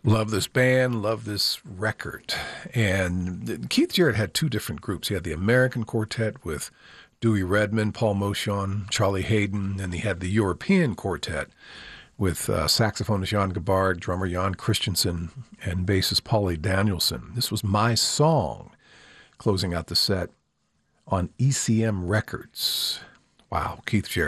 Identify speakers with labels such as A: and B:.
A: Love this band, love this record. And Keith Jarrett had two different groups. He had the American Quartet with Dewey Redman, Paul Moshon, Charlie Hayden, and he had the European Quartet with saxophonist Jan Gabbard, drummer Jan Christensen, and bassist Paulie Danielson. This was My Song, closing out the set on ECM Records. Wow, Keith Jarrett.